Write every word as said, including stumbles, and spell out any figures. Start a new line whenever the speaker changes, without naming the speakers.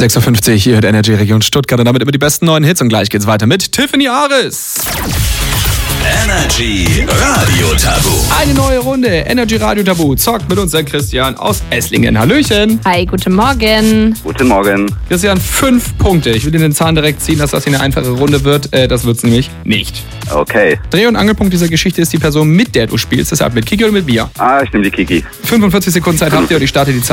sechs Uhr fünfzig, ihr hört Energy Region Stuttgart und damit über die besten neuen Hits. Und gleich geht's weiter mit Tiffany Aris.
Energy Radio Tabu.
Eine neue Runde. Energy Radio Tabu zockt mit uns der Christian aus Esslingen. Hallöchen.
Hi, guten Morgen.
Guten Morgen.
Christian, fünf Punkte. Ich will dir den Zahn direkt ziehen, dass das hier eine einfache Runde wird. Äh, das wird's nämlich nicht.
Okay.
Dreh- und Angelpunkt dieser Geschichte ist die Person, mit der du spielst. Deshalb mit Kiki oder mit Bia.
Ah, ich nehme die Kiki.
fünfundvierzig Sekunden Zeit habt ihr und ich starte die Zeit.